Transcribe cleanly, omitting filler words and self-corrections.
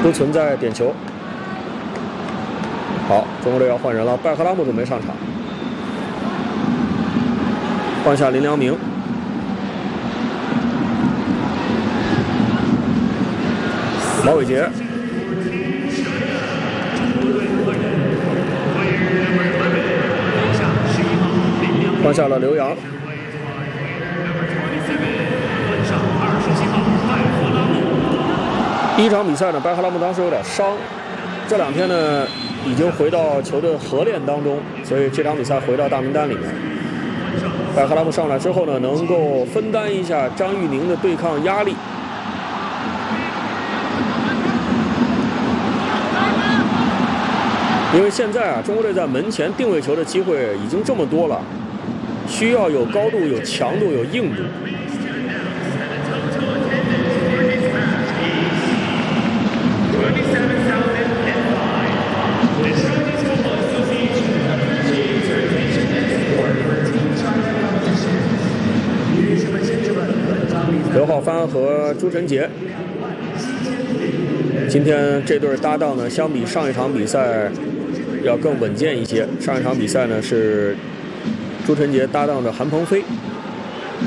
不存在点球。好，中国队要换人了，拜赫拉姆准备上场，换下林良铭。毛伟杰。 换下了刘洋。第一场比赛呢，拜赫拉姆当时有点伤，这2天呢已经回到球队合练当中，所以这场比赛回到大名单里面。拜赫拉姆上来之后呢，能够分担一下张玉宁的对抗压力。 因为现在啊，中国队在门前定位球的机会已经这么多了，需要有高度、有强度、有硬度。刘浩帆和朱晨杰。 今天这对搭档呢，相比上一场比赛要更稳健一些。上一场比赛呢是朱晨杰搭档的韩鹏飞，